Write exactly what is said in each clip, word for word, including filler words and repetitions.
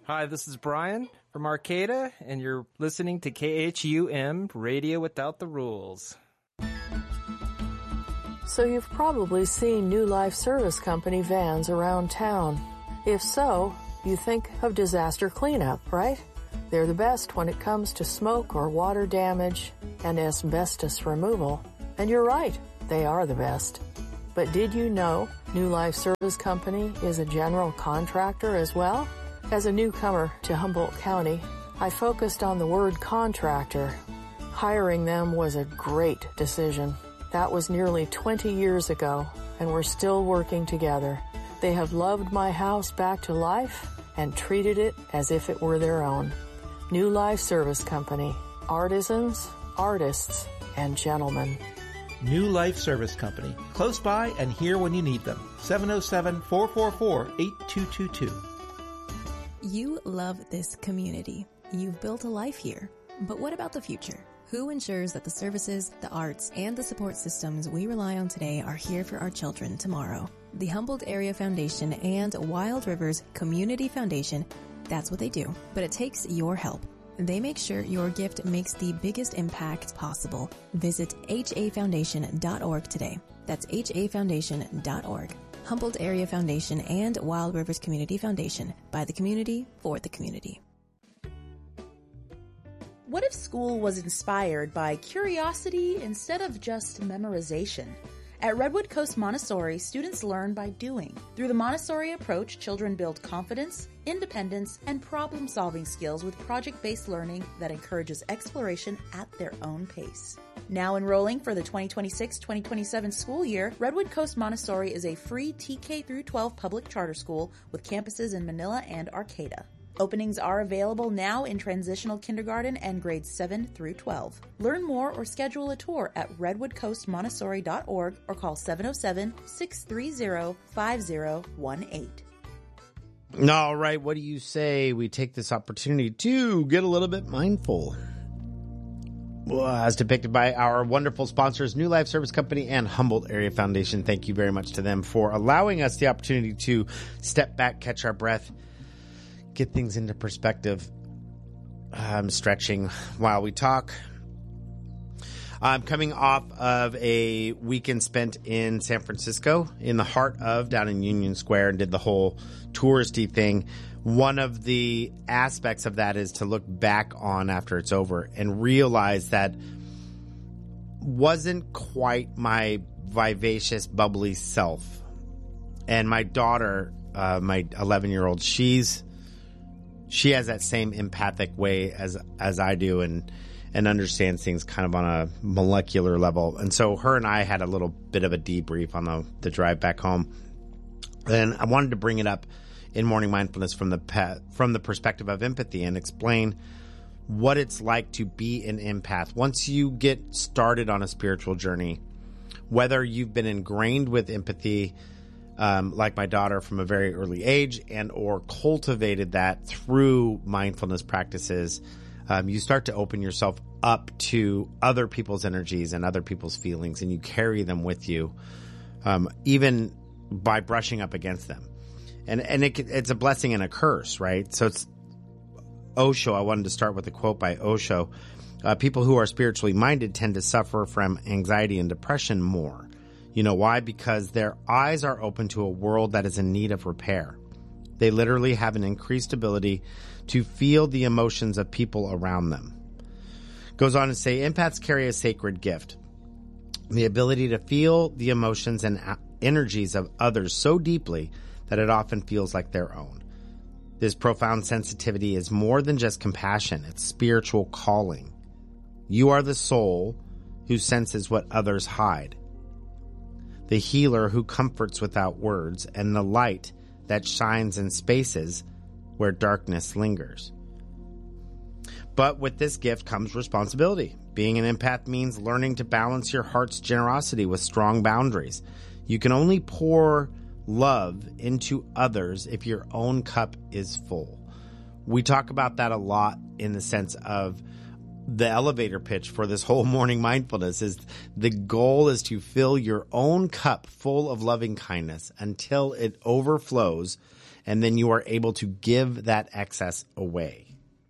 Hi, this is Brian from Arcata, and you're listening to K H U M, Radio Without the Rules. So you've probably seen New Life Service Company vans around town. If so, you think of disaster cleanup, right? They're the best when it comes to smoke or water damage and asbestos removal. And you're right, they are the best. But did you know New Life Service Company is a general contractor as well? As a newcomer to Humboldt County, I focused on the word contractor. Hiring them was a great decision. That was nearly twenty years ago, and we're still working together. They have loved my house back to life and treated it as if it were their own. New Life Service Company. Artisans, artists, and gentlemen. New Life Service Company. Close by and here when you need them. seven oh seven, four four four, eight two two two. You love this community. You've built a life here. But what about the future? Who ensures that the services, the arts, and the support systems we rely on today are here for our children tomorrow? The Humboldt Area Foundation and Wild Rivers Community Foundation, that's what they do. But it takes your help. They make sure your gift makes the biggest impact possible. Visit H A foundation dot org today. That's H A foundation dot org. Humboldt Area Foundation and Wild Rivers Community Foundation. By the community, for the community. What if school was inspired by curiosity instead of just memorization? At Redwood Coast Montessori, students learn by doing. Through the Montessori approach, children build confidence, independence, and problem-solving skills with project-based learning that encourages exploration at their own pace. Now enrolling for the twenty twenty-six twenty twenty-seven school year, Redwood Coast Montessori is a free T K through twelve public charter school with campuses in Manila and Arcata. Openings are available now in transitional kindergarten and grades seven through twelve. Learn more or schedule a tour at redwood coast montessori dot org or call seven oh seven, six three zero, five zero one eight. All right, what do you say we take this opportunity to get a little bit mindful? Well, as depicted by our wonderful sponsors, New Life Service Company and Humboldt Area Foundation. Thank you very much to them for allowing us the opportunity to step back, catch our breath, get things into perspective. I'm stretching while we talk. I'm coming off of a weekend spent in San Francisco, in the heart of, down in Union Square, and did the whole touristy thing. One of the aspects of that is to look back on after it's over and realize that wasn't quite my vivacious, bubbly self. And my daughter, uh, my eleven-year-old, she's she has that same empathic way as as I do, and and understands things kind of on a molecular level. And so her and I had a little bit of a debrief on the, the drive back home. And I wanted to bring it up in Morning Mindfulness from the pe- from the perspective of empathy and explain what it's like to be an empath. Once you get started on a spiritual journey, whether you've been ingrained with empathy, um, like my daughter from a very early age, and or cultivated that through mindfulness practices, um, you start to open yourself up to other people's energies and other people's feelings, and you carry them with you, um, even by brushing up against them. And and it, it's a blessing and a curse, right? So it's Osho. I wanted to start with a quote by Osho. Uh, people who are spiritually minded tend to suffer from anxiety and depression more. You know why? Because their eyes are open to a world that is in need of repair. They literally have an increased ability to feel the emotions of people around them. Goes on to say, empaths carry a sacred gift, the ability to feel the emotions and energies of others so deeply that it often feels like their own. This profound sensitivity is more than just compassion. It's spiritual calling. You are the soul who senses what others hide, the healer who comforts without words, and the light that shines in spaces where darkness lingers. But with this gift comes responsibility. Being an empath means learning to balance your heart's generosity with strong boundaries. You can only pour love into others if your own cup is full. We talk about that a lot in the sense of the elevator pitch for this whole morning mindfulness is the goal is to fill your own cup full of loving kindness until it overflows and then you are able to give that excess away.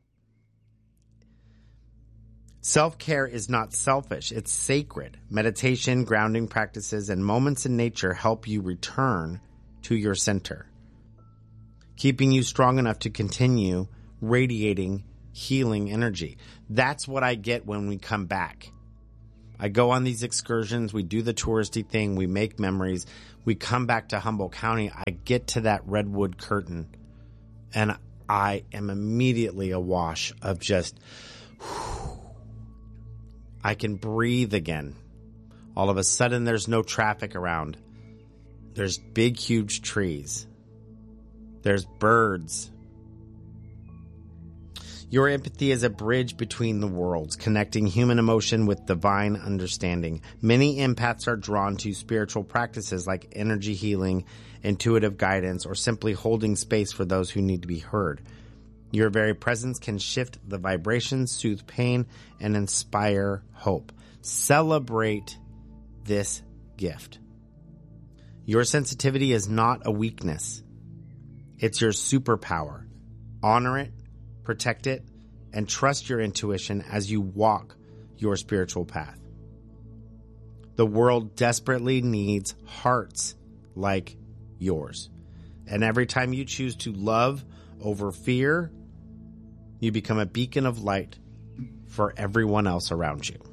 Self-care is not selfish, it's sacred. Meditation, grounding practices, and moments in nature help you return to your center, keeping you strong enough to continue radiating healing energy. That's what I get when we come back. I go on these excursions, we do the touristy thing, we make memories, we come back to Humboldt County, I get to that redwood curtain, and I am immediately awash of just, whew, I can breathe again. All of a sudden, there's no traffic around. There's big, huge trees. There's birds. Your empathy is a bridge between the worlds, connecting human emotion with divine understanding. Many empaths are drawn to spiritual practices like energy healing, intuitive guidance, or simply holding space for those who need to be heard. Your very presence can shift the vibrations, soothe pain, and inspire hope. Celebrate this gift. Your sensitivity is not a weakness. It's your superpower. Honor it, protect it, and trust your intuition as you walk your spiritual path. The world desperately needs hearts like yours. And every time you choose to love over fear, you become a beacon of light for everyone else around you.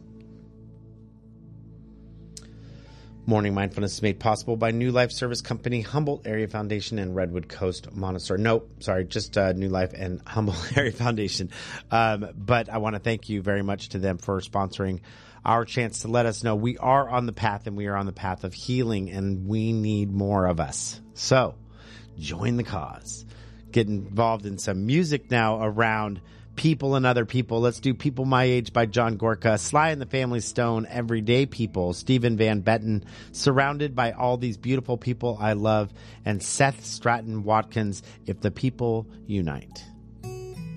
Morning Mindfulness is made possible by New Life Service Company, Humboldt Area Foundation, and Redwood Coast Montessori. Nope, sorry, just uh, New Life and Humboldt Area Foundation. Um, but I want to thank you very much to them for sponsoring our chance to let us know we are on the path, and we are on the path of healing, and we need more of us. So join the cause. Get involved in some music now around people and other people. Let's do People My Age by John Gorka, Sly and the Family Stone, Everyday People, Stephen Van Betten, Surrounded by All These Beautiful People I Love, and Seth Stratton Watkins, If the People Unite.